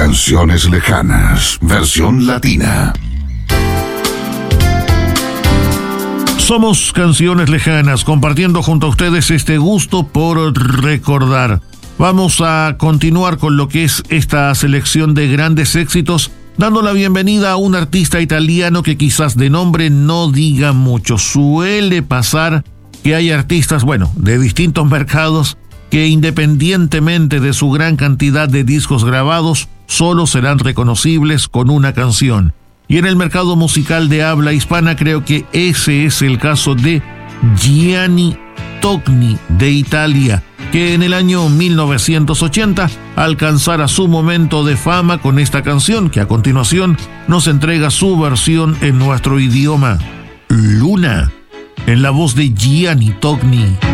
Canciones lejanas, versión latina. Somos Canciones Lejanas, compartiendo junto a ustedes este gusto por recordar. Vamos a continuar con lo que es esta selección de grandes éxitos, dando la bienvenida a un artista italiano que quizás de nombre no diga mucho. Suele pasar que hay artistas, de distintos mercados, que independientemente de su gran cantidad de discos grabados, solo serán reconocibles con una canción. Y en el mercado musical de habla hispana creo que ese es el caso de Gianni Togni de Italia, que en el año 1980 alcanzara su momento de fama con esta canción, que a continuación nos entrega su versión en nuestro idioma, Luna, en la voz de Gianni Togni.